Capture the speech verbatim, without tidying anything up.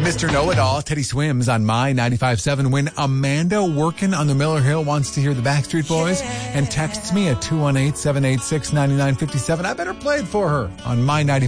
Mister Know-It-All, Teddy Swims on My ninety-five point seven. When Amanda working on the Miller Hill wants to hear the Backstreet Boys and texts me at two one eight, seven eight six, nine nine five seven, I better play it for her on My ninety-five.